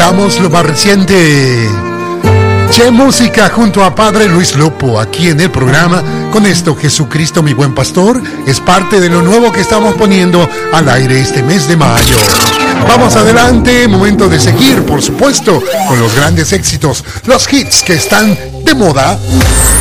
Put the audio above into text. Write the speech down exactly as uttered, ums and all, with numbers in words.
Escuchamos lo más reciente, Che Música, junto a Padre Luis Lupo, aquí en el programa. Con esto, Jesucristo mi buen pastor es parte de lo nuevo que estamos poniendo al aire este mes de mayo. Vamos adelante, momento de seguir, por supuesto, con los grandes éxitos, los hits que están de moda.